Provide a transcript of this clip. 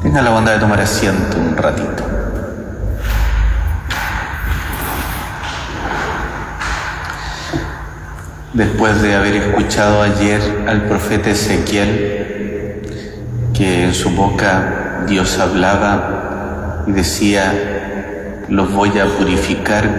Tenga la bondad de tomar asiento un ratito. Después de haber escuchado ayer al profeta Ezequiel, que en su boca Dios hablaba y decía: los voy a purificar